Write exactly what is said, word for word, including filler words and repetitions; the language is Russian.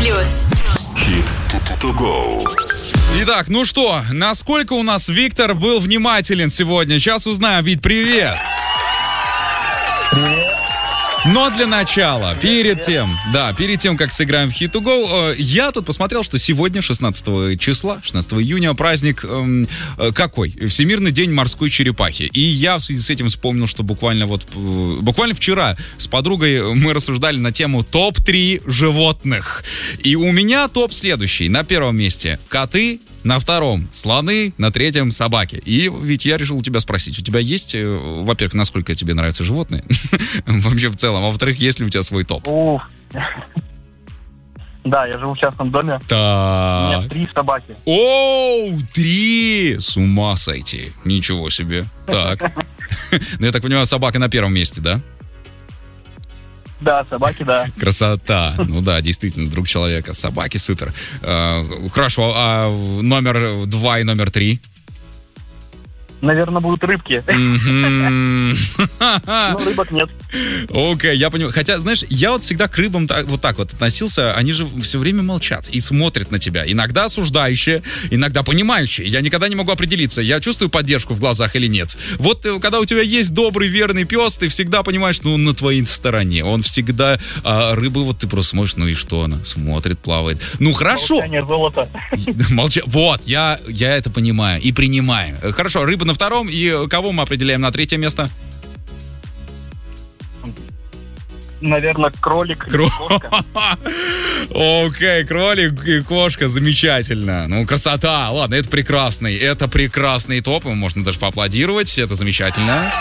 плюс. Хит to go. Итак, ну что, насколько у нас Виктор был внимателен сегодня? Сейчас узнаем. Вить, привет! Привет. Но для начала, перед тем, да, перед тем, как сыграем в Hit to Go, я тут посмотрел, что сегодня, шестнадцатого числа, шестнадцатого июня, праздник эм, какой? Всемирный день морской черепахи. И я в связи с этим вспомнил, что буквально вот, буквально вчера с подругой мы рассуждали на тему топ три животных. И у меня топ следующий. На первом месте коты, на втором слоны, на третьем собаки. И ведь я решил у тебя спросить, у тебя есть, во-первых, насколько тебе нравятся животные? Вообще в целом. А во-вторых, есть ли у тебя свой топ? Уф. Да, я живу в частном доме. У Так. меня три собаки. Оу, три! С ума сойти. Ничего себе. Так. Ну, я так понимаю, собака на первом месте, да? Да, собаки, да. Красота. Ну да, действительно, друг человека. Собаки супер. Э, хорошо, а номер два и номер три? Наверное, будут рыбки. Мгм. Но рыбок нет. Окей, я понимаю. Хотя, знаешь, я вот всегда к рыбам так, вот так вот относился. Они же все время молчат и смотрят на тебя. Иногда осуждающие, иногда понимающие. Я никогда не могу определиться, я чувствую поддержку в глазах или нет. Вот э, когда у тебя есть добрый, верный пес, ты всегда понимаешь, что он на твоей стороне. Он всегда... А рыбы, вот ты просто смотришь, ну и что она? Смотрит, плавает. Ну хорошо. Молчание золото. Молча... Вот, я, я это понимаю и принимаю. Э, Хорошо, рыба на втором. И кого мы определяем на третье место? Наверное, кролик. Кро- Кошка. Окей, кролик и кошка, замечательно. Ну, красота. Ладно, это прекрасный, это прекрасный топ. Можно даже поаплодировать, это замечательно.